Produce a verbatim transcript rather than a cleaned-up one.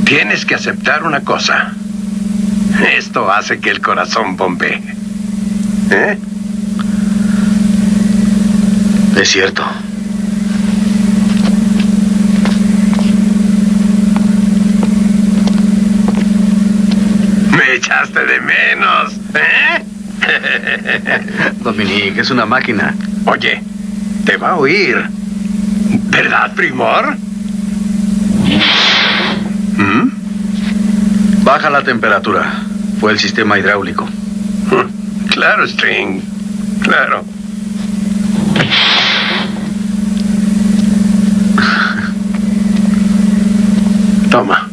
Tienes que aceptar una cosa. Esto hace que el corazón bombee. ¿Eh? Es cierto. Me echaste de menos, ¿eh? Dominique, es una máquina. Oye, te va a oír. ¿Verdad, Primor? ¿Mm? Baja la temperatura. Fue el sistema hidráulico. Claro, String. Claro. Toma.